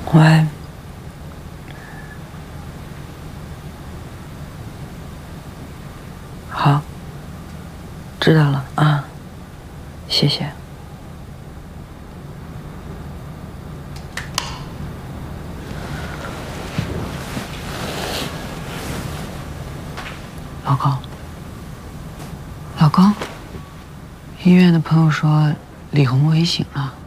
喂，好，知道了啊，谢谢。老公，老公，医院的朋友说李红危醒了。